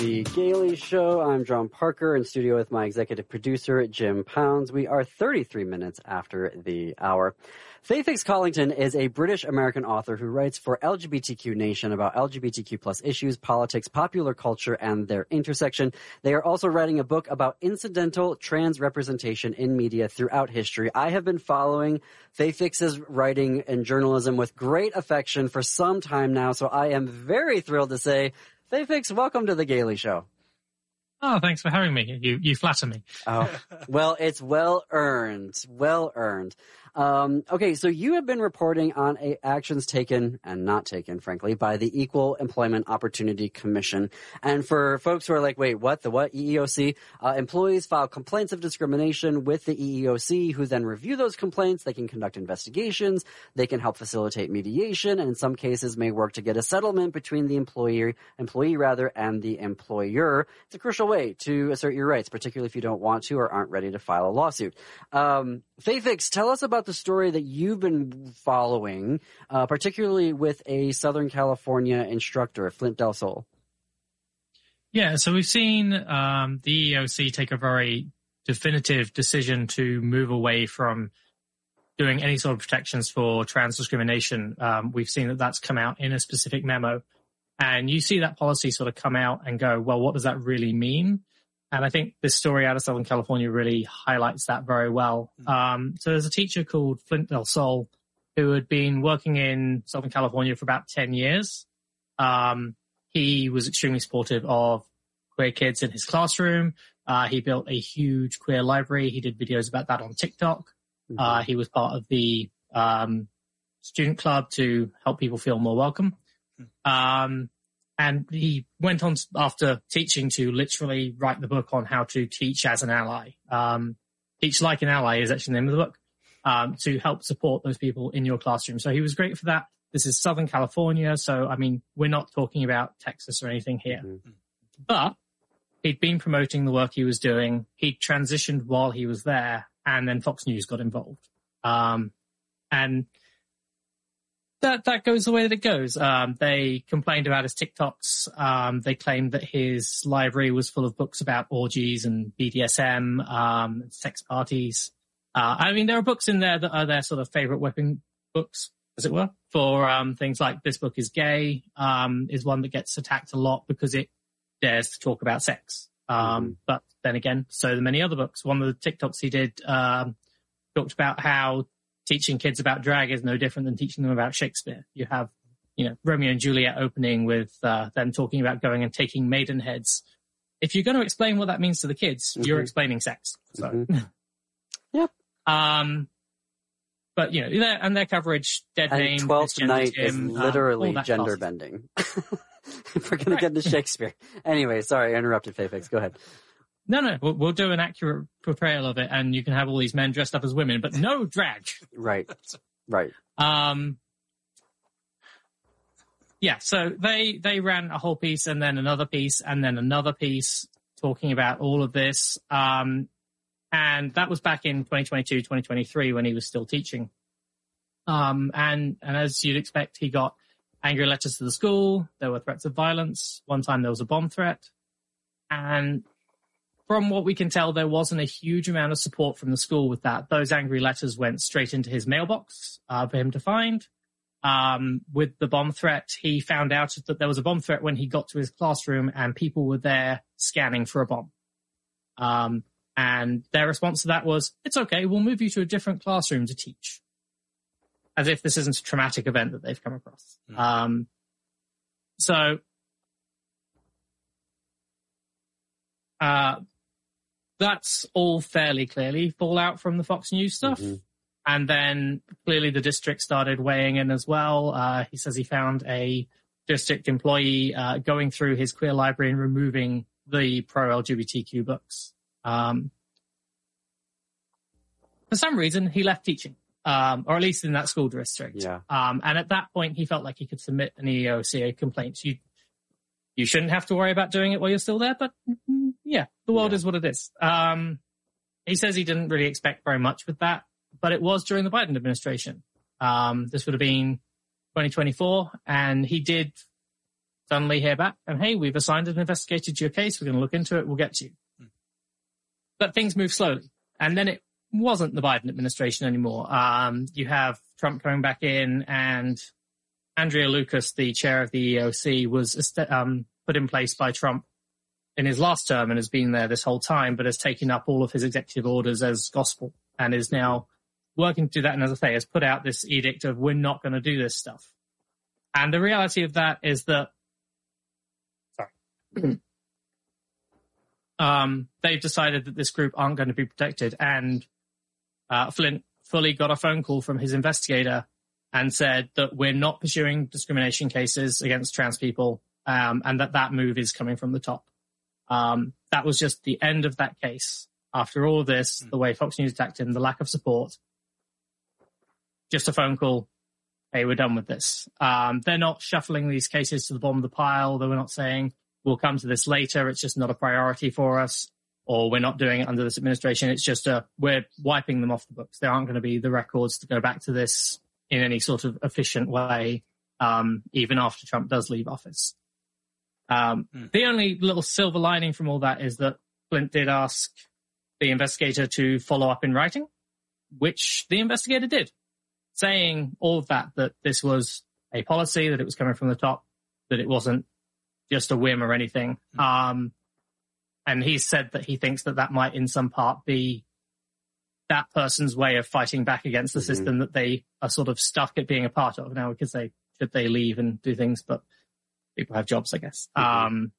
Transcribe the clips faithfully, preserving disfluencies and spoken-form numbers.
The Gaily Show. I'm John Parker in studio with my executive producer, Jim Pounds. We are thirty-three minutes after the hour. Faye Fix Collington is a British-American author who writes for L G B T Q Nation about L G B T Q plus issues, politics, popular culture, and their intersection. They are also writing a book about incidental trans representation in media throughout history. I have been following Faye Fix's writing and journalism with great affection for some time now, so I am very thrilled to say, Faye Fix, welcome to the Gaily Show. Oh, thanks for having me. You you flatter me. Oh, well, it's well earned. Well earned. Um, okay, so you have been reporting on a, actions taken and not taken, frankly, by the Equal Employment Opportunity Commission. And for folks who are like, wait, what? The what? E E O C? Uh, employees file complaints of discrimination with the E E O C, who then review those complaints. They can conduct investigations. They can help facilitate mediation, and in some cases may work to get a settlement between the employer, employee rather, and the employer. It's a crucial way to assert your rights, particularly if you don't want to or aren't ready to file a lawsuit. Um, Faye Fix, tell us about the story that you've been following, uh, particularly with a Southern California instructor, Flint Del Sol. Yeah, so we've seen um, the E E O C take a very definitive decision to move away from doing any sort of protections for trans discrimination. Um, we've seen that that's come out in a specific memo. And you see that policy sort of come out and go, well, what does that really mean? And I think this story out of Southern California really highlights that very well. Um, so there's a teacher called Flint Del Sol who had been working in Southern California for about ten years. Um, he was extremely supportive of queer kids in his classroom. Uh, he built a huge queer library. He did videos about that on TikTok. Mm-hmm. Uh, he was part of the um, student club to help people feel more welcome. Um, and he went on after teaching to literally write the book on how to teach as an ally. Um, Teach Like an Ally is actually the name of the book, um, to help support those people in your classroom. So he was great for that. This is Southern California. So, I mean, we're not talking about Texas or anything here, mm-hmm. but he'd been promoting the work he was doing. He transitioned while he was there, and then Fox News got involved. Um, and That that goes the way that it goes. Um, they complained about his TikToks. Um, they claimed that his library was full of books about orgies and B D S M, um, sex parties. Uh, I mean, there are books in there that are their sort of favorite weapon books, as it were, for um, things like This Book is Gay, um, is one that gets attacked a lot because it dares to talk about sex. Um, mm-hmm. But then again, so do many other books. One of the TikToks he did um, talked about how teaching kids about drag is no different than teaching them about Shakespeare. You have, you know, Romeo and Juliet opening with uh, them talking about going and taking maidenheads. If you're going to explain what that means to the kids, mm-hmm. you're explaining sex. So, mm-hmm. Yep. Um, but you know, their, and their coverage, Dead Name, and Twelfth Night is Gym, literally um, gender bending. If we're going right. to get into Shakespeare. Anyway, sorry, I interrupted. Faye Fix. Go ahead. No, no, we'll, we'll do an accurate portrayal of it, and you can have all these men dressed up as women, but no drag. Right, right. Um, yeah, so they they ran a whole piece, and then another piece, and then another piece talking about all of this. Um, and that was back in twenty twenty-two, twenty twenty-three when he was still teaching. Um, and, and as you'd expect, he got angry letters to the school. There were threats of violence. One time there was a bomb threat. And from what we can tell, there wasn't a huge amount of support from the school with that. Those angry letters went straight into his mailbox uh, for him to find. Um, with the bomb threat, he found out that there was a bomb threat when he got to his classroom and people were there scanning for a bomb. Um, and their response to that was, it's okay, we'll move you to a different classroom to teach. As if this isn't a traumatic event that they've come across. Mm. Um, so, uh, that's all fairly clearly fallout from the Fox News stuff. Mm-hmm. And then clearly the district started weighing in as well. Uh, he says he found a district employee uh, going through his queer library and removing the pro-L G B T Q books. Um, for some reason, he left teaching, um, or at least in that school district. Yeah. Um, and at that point, he felt like he could submit an E E O C complaint. You, you shouldn't have to worry about doing it while you're still there, but yeah, the world yeah. is what it is. Um, he says he didn't really expect very much with that, but it was during the Biden administration. Um, this would have been twenty twenty-four, and he did suddenly hear back, and hey, we've assigned an investigator to your case. We're going to look into it. We'll get to you. Mm. But things move slowly. And then it wasn't the Biden administration anymore. Um, you have Trump coming back in, and Andrea Lucas, the chair of the E E O C, was um, put in place by Trump in his last term and has been there this whole time, but has taken up all of his executive orders as gospel and is now working to do that. And as I say, has put out this edict of we're not going to do this stuff. And the reality of that is that, sorry, um, they've decided that this group aren't going to be protected. And uh, Flint fully got a phone call from his investigator and said that we're not pursuing discrimination cases against trans people, um, and that that move is coming from the top. Um, that was just the end of that case. After all of this, the way Fox News attacked him, the lack of support, just a phone call, hey, we're done with this. Um, they're not shuffling these cases to the bottom of the pile. They were not saying, we'll come to this later. It's just not a priority for us, or we're not doing it under this administration. It's just a, we're wiping them off the books. There aren't going to be the records to go back to this in any sort of efficient way, um, even after Trump does leave office. Um, mm. The only little silver lining from all that is that Flint did ask the investigator to follow up in writing, which the investigator did, saying all of that, that this was a policy, that it was coming from the top, that it wasn't just a whim or anything. Mm. Um, and he said that he thinks that that might in some part be that person's way of fighting back against the mm-hmm. system that they are sort of stuck at being a part of now, because they should they leave and do things, but people have jobs, I guess. Mm-hmm. Um,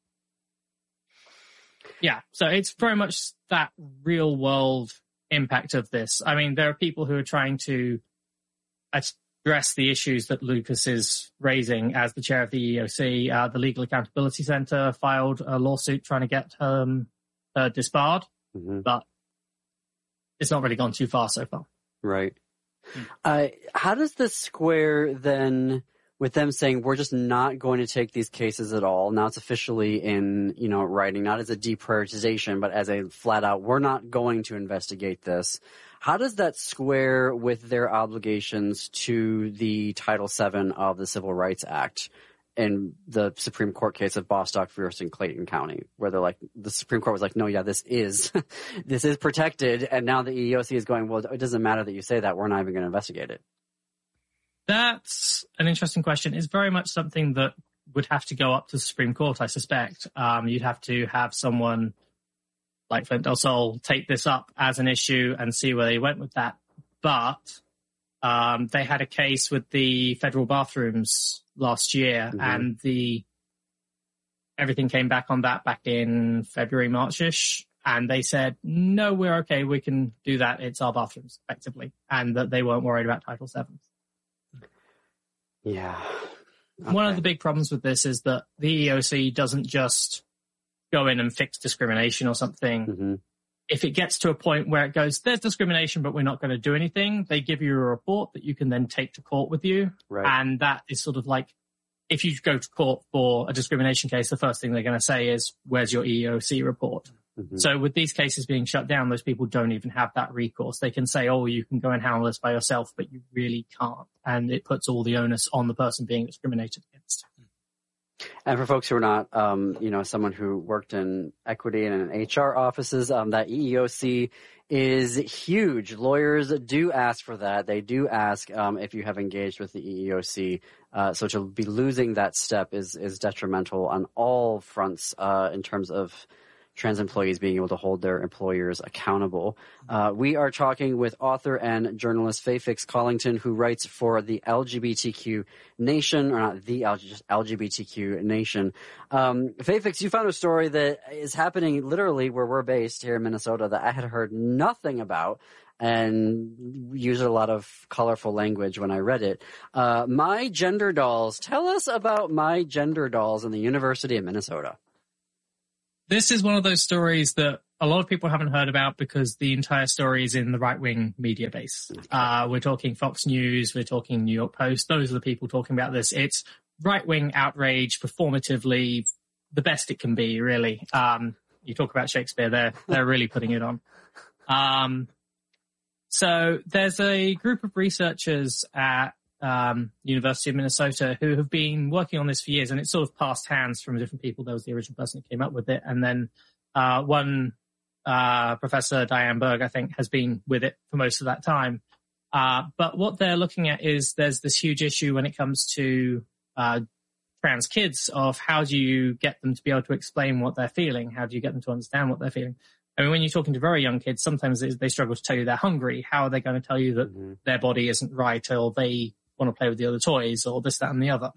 yeah, so it's very much that real world impact of this. I mean, there are people who are trying to address the issues that Lucas is raising as the chair of the E E O C. Uh, the Legal Accountability Center filed a lawsuit trying to get um, her disbarred, mm-hmm. but it's not really gone too far so far. Right. Mm. Uh, how does this square then with them saying we're just not going to take these cases at all? Now it's officially in, you know, writing, not as a deprioritization, but as a flat out, we're not going to investigate this. How does that square with their obligations to the Title seven of the Civil Rights Act in the Supreme Court case of Bostock versus Clayton County, where they're like, the Supreme Court was like, no, yeah, this is, this is protected. And now the E E O C is going, well, it doesn't matter that you say that. We're not even going to investigate it. That's an interesting question. It's very much something that would have to go up to the Supreme Court, I suspect. Um, you'd have to have someone like Flint Del Sol take this up as an issue and see where they went with that. But um, they had a case with the federal bathrooms last year, mm-hmm. and the everything came back on that back in February, March-ish, and they said, no, we're okay, we can do that, it's our bathrooms, effectively, and that they weren't worried about Title seven. Yeah. Okay. One of the big problems with this is that the E E O C doesn't just go in and fix discrimination or something. Mm-hmm. If it gets to a point where it goes, there's discrimination, but we're not going to do anything, they give you a report that you can then take to court with you. Right. And that is sort of like, if you go to court for a discrimination case, the first thing they're going to say is, where's your E E O C report? Mm-hmm. So with these cases being shut down, those people don't even have that recourse. They can say, oh, you can go and handle this by yourself, but you really can't. And it puts all the onus on the person being discriminated against. And for folks who are not, um, you know, someone who worked in equity and in H R offices, um, that E E O C is huge. Lawyers do ask for that. They do ask um, if you have engaged with the E E O C. Uh, so to be losing that step is is detrimental on all fronts uh, in terms of trans employees being able to hold their employers accountable. Uh, we are talking with author and journalist Fafix Collington, who writes for the L G B T Q Nation, or not the L G, just L G B T Q Nation. Um, Fafix, you found a story that is happening literally where we're based here in Minnesota that I had heard nothing about, and used a lot of colorful language when I read it. Uh, My Gender Dolls. Tell us about My Gender Dolls in the University of Minnesota. This is one of those stories that a lot of people haven't heard about because the entire story is in the right-wing media base. Okay. Uh, we're talking Fox News, we're talking New York Post. Those are the people talking about this. It's right-wing outrage, performatively, the best it can be, really. Um, you talk about Shakespeare, they're, they're really putting it on. Um, so there's a group of researchers at um, University of Minnesota, who have been working on this for years, and it's sort of passed hands from different people. There was the original person who came up with it, and then uh, one uh, Professor Diane Berg, I think, has been with it for most of that time. Uh, but what they're looking at is there's this huge issue when it comes to uh, trans kids of how do you get them to be able to explain what they're feeling? How do you get them to understand what they're feeling? I mean, when you're talking to very young kids, sometimes they, they struggle to tell you they're hungry. How are they going to tell you that mm-hmm. their body isn't right, or they want to play with the other toys, or this, that, and the other?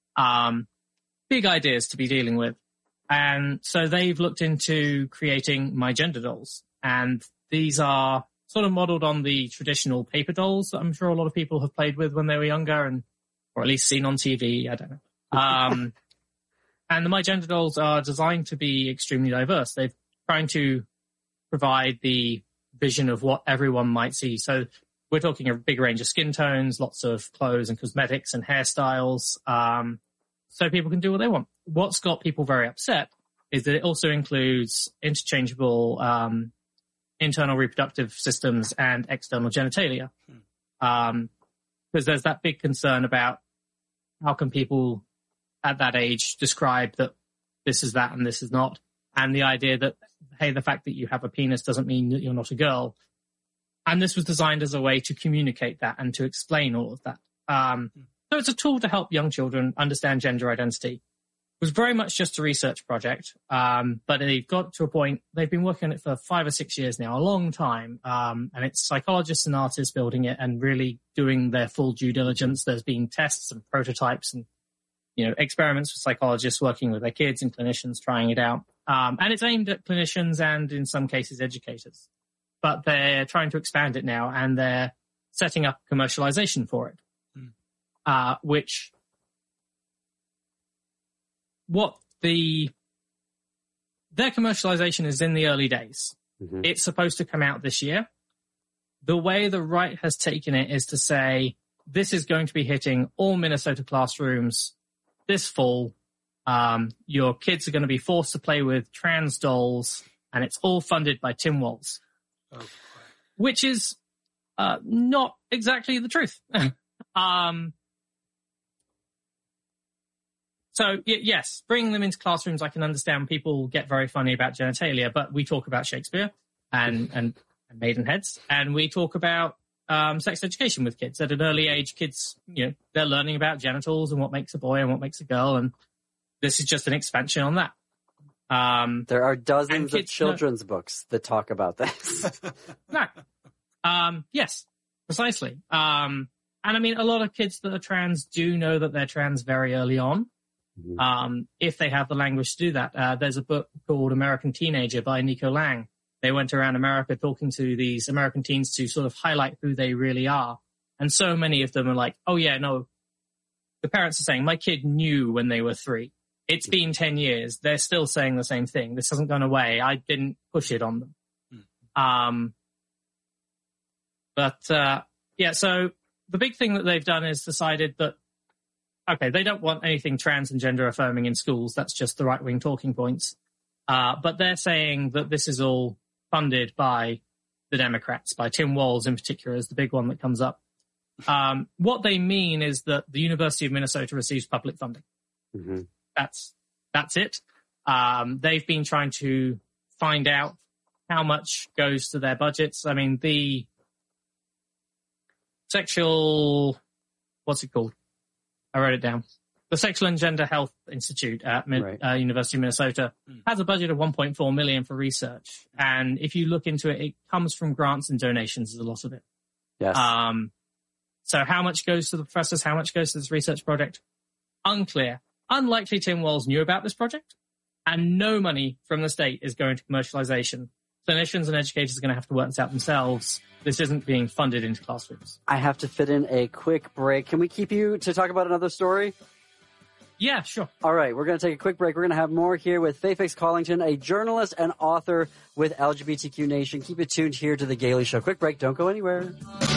Um, big ideas to be dealing with. And so they've looked into creating My Gender dolls. And these are sort of modeled on the traditional paper dolls that I'm sure a lot of people have played with when they were younger, and or at least seen on T V. I don't know. Um, and the My Gender dolls are designed to be extremely diverse. They're trying to provide the vision of what everyone might see. So we're talking a big range of skin tones, lots of clothes and cosmetics and hairstyles, um, so people can do what they want. What's got people very upset is that it also includes interchangeable um, internal reproductive systems and external genitalia. Um, because there's that big concern about how can people at that age describe that this is that and this is not, and the idea that, hey, the fact that you have a penis doesn't mean that you're not a girl. And this was designed as a way to communicate that and to explain all of that. Um, so it's a tool to help young children understand gender identity. It was very much just a research project, um, but they've got to a point, they've been working on it for five or six years now, a long time. Um, and it's psychologists and artists building it and really doing their full due diligence. There's been tests and prototypes and, you know, experiments with psychologists working with their kids and clinicians trying it out. Um, and it's aimed at clinicians and, in some cases, educators. But they're trying to expand it now, and they're setting up commercialization for it, mm. uh, which what the their commercialization is in the early days. Mm-hmm. It's supposed to come out this year. The way the right has taken it is to say this is going to be hitting all Minnesota classrooms this fall. Um, your kids are going to be forced to play with trans dolls, and it's all funded by Tim Walz, oh, which is uh, not exactly the truth. um, so, y- yes, bringing them into classrooms, I can understand people get very funny about genitalia, but we talk about Shakespeare and, and, and Maidenheads, and we talk about um, sex education with kids. At an early age, kids, you know, they're learning about genitals and what makes a boy and what makes a girl, and this is just an expansion on that. Um, there are dozens kids, of children's no, books that talk about this. no. Um, yes, precisely. Um, and I mean, a lot of kids that are trans do know that they're trans very early on. Mm-hmm. Um, if they have the language to do that. Uh, there's a book called American Teenager by Nico Lang. They went around America talking to these American teens to sort of highlight who they really are. And so many of them are like, oh yeah, no. The parents are saying, my kid knew when they were three. It's been ten years. They're still saying the same thing. This hasn't gone away. I didn't push it on them. Mm. Um, but, uh, yeah, so the big thing that they've done is decided that, okay, they don't want anything trans and gender affirming in schools. That's just the right wing talking points. Uh, but they're saying that this is all funded by the Democrats, by Tim Walz in particular is the big one that comes up. Um, what they mean is that the University of Minnesota receives public funding. Mm-hmm. That's that's it. Um, they've been trying to find out how much goes to their budgets. I mean, the sexual, what's it called? I wrote it down. The Sexual and Gender Health Institute at right. uh, University of Minnesota mm. has a budget of one point four million dollars for research. And if you look into it, it comes from grants and donations, is a lot of it. Yes. Um, so how much goes to the professors? How much goes to this research project? Unclear. Unlikely Tim Walz knew about this project, and no money from the state is going to commercialization. Clinicians and educators are going to have to work this out themselves. This isn't being funded into classrooms. I have to fit in a quick break. Can we keep you to talk about another story? Yeah, sure. All right, we're going to take a quick break. We're going to have more here with Fay-Fix Collington, a journalist and author with L G B T Q Nation. Keep it tuned here to The Gailey Show. Quick break. Don't go anywhere.